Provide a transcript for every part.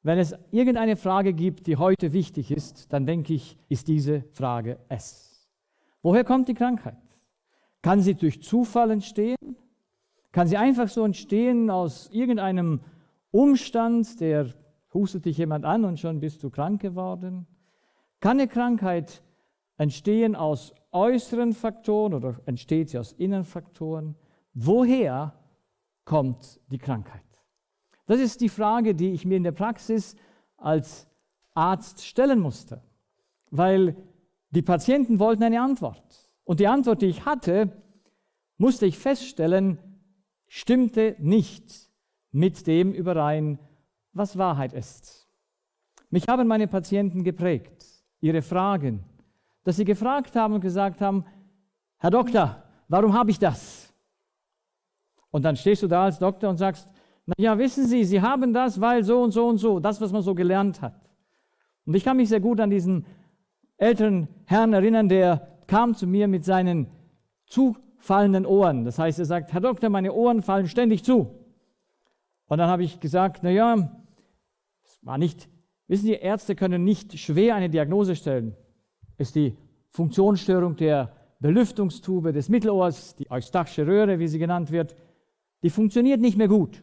wenn es irgendeine Frage gibt, die heute wichtig ist, dann denke ich, ist diese Frage es. Woher kommt die Krankheit? Kann sie durch Zufall entstehen? Kann sie einfach so entstehen aus irgendeinem Umstand, der hustet dich jemand an und schon bist du krank geworden? Kann eine Krankheit entstehen aus äußeren Faktoren oder entsteht sie aus inneren Faktoren? Woher kommt die Krankheit? Das ist die Frage, die ich mir in der Praxis als Arzt stellen musste, weil die Patienten wollten eine Antwort. Und die Antwort, die ich hatte, musste ich feststellen, stimmte nicht mit dem überein, was Wahrheit ist. Mich haben meine Patienten geprägt, ihre Fragen, dass sie gefragt haben und gesagt haben, Herr Doktor, warum habe ich das? Und dann stehst du da als Doktor und sagst, na ja, wissen Sie, Sie haben das, weil so und so und so, das, was man so gelernt hat. Und ich kann mich sehr gut an diesen älteren Herrn erinnern, der kam zu mir mit seinen zufallenden Ohren. Das heißt, er sagt, Herr Doktor, meine Ohren fallen ständig zu. Und dann habe ich gesagt, na ja, es war nicht, wissen Sie, Ärzte können nicht schwer eine Diagnose stellen. Es ist die Funktionsstörung der Belüftungstube des Mittelohrs, die Eustachische Röhre, wie sie genannt wird, die funktioniert nicht mehr gut.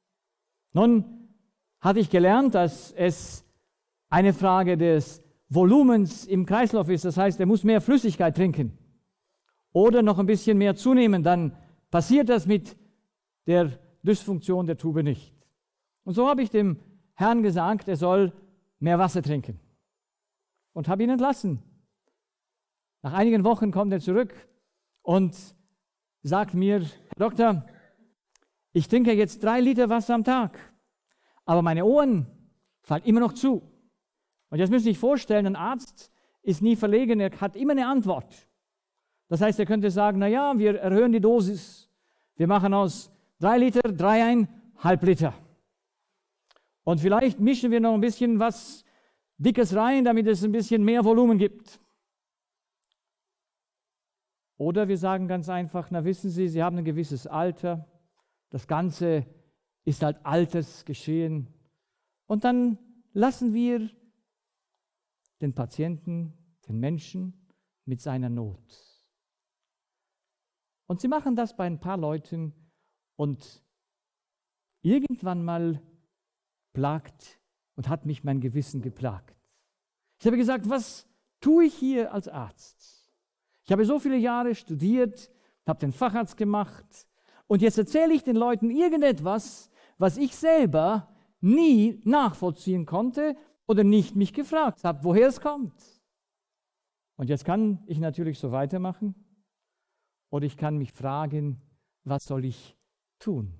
Nun hatte ich gelernt, dass es eine Frage des Volumens im Kreislauf ist. Das heißt, er muss mehr Flüssigkeit trinken oder noch ein bisschen mehr zunehmen. Dann passiert das mit der Dysfunktion der Tube nicht. Und so habe ich dem Herrn gesagt, er soll mehr Wasser trinken und habe ihn entlassen. Nach einigen Wochen kommt er zurück und sagt mir, Herr Doktor, ich trinke jetzt 3 Liter Wasser am Tag, aber meine Ohren fallen immer noch zu. Und jetzt müssen Sie sich vorstellen, ein Arzt ist nie verlegen, er hat immer eine Antwort. Das heißt, er könnte sagen, na ja, wir erhöhen die Dosis. Wir machen aus 3 Liter 3,5 Liter. Und vielleicht mischen wir noch ein bisschen was Dickes rein, damit es ein bisschen mehr Volumen gibt. Oder wir sagen ganz einfach, na wissen Sie, Sie haben ein gewisses Alter. Das Ganze ist halt Altersgeschehen. Und dann lassen wir den Patienten, den Menschen mit seiner Not. Und sie machen das bei ein paar Leuten und irgendwann mal plagt und hat mich mein Gewissen geplagt. Ich habe gesagt, was tue ich hier als Arzt? Ich habe so viele Jahre studiert, habe den Facharzt gemacht, und jetzt erzähle ich den Leuten irgendetwas, was ich selber nie nachvollziehen konnte oder nicht mich gefragt habe, woher es kommt. Und jetzt kann ich natürlich so weitermachen oder ich kann mich fragen, was soll ich tun?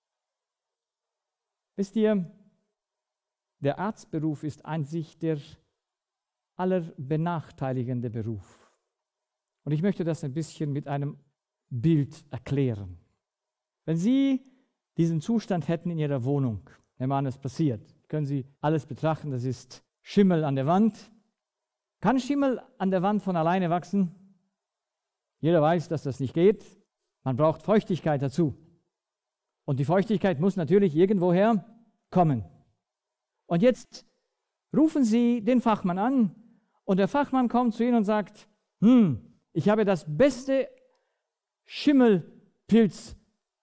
Wisst ihr, der Arztberuf ist an sich der allerbenachteiligende Beruf. Und ich möchte das ein bisschen mit einem Bild erklären. Wenn Sie diesen Zustand hätten in Ihrer Wohnung, nehmen wir an, es passiert, können Sie alles betrachten, das ist Schimmel an der Wand. Kann Schimmel an der Wand von alleine wachsen? Jeder weiß, dass das nicht geht. Man braucht Feuchtigkeit dazu. Und die Feuchtigkeit muss natürlich irgendwoher kommen. Und jetzt rufen Sie den Fachmann an und der Fachmann kommt zu Ihnen und sagt, ich habe das beste Schimmelpilzmittel,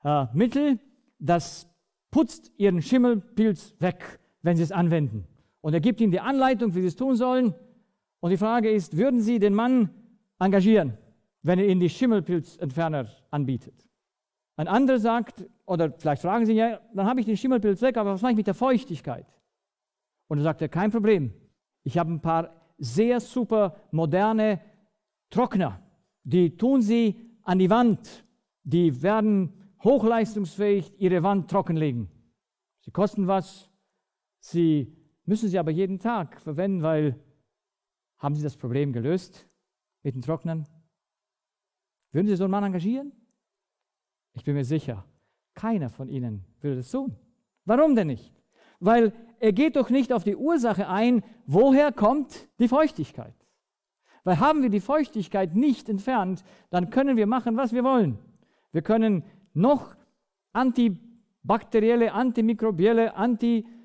das putzt Ihren Schimmelpilz weg, wenn Sie es anwenden. Und er gibt Ihnen die Anleitung, wie Sie es tun sollen. Und die Frage ist, würden Sie den Mann engagieren, wenn er Ihnen die Schimmelpilzentferner anbietet? Ein anderer sagt, oder vielleicht fragen Sie, ja, dann habe ich den Schimmelpilz weg, aber was mache ich mit der Feuchtigkeit? Und dann sagt er, kein Problem. Ich habe ein paar sehr super moderne Trockner. Die tun Sie an die Wand. Die werden hochleistungsfähig Ihre Wand trockenlegen. Sie kosten was. Sie müssen sie aber jeden Tag verwenden, weil haben Sie das Problem gelöst mit den Trocknern? Würden Sie so einen Mann engagieren? Ich bin mir sicher, keiner von Ihnen würde das tun. Warum denn nicht? Weil er geht doch nicht auf die Ursache ein, woher kommt die Feuchtigkeit. Weil haben wir die Feuchtigkeit nicht entfernt, dann können wir machen, was wir wollen. Wir können noch antibakterielle, antimikrobielle,